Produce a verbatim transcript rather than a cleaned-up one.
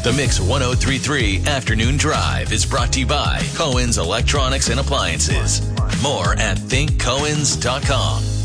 The Mix ten thirty-three Afternoon Drive is brought to you by Cohen's Electronics and Appliances. More at think cohens dot com.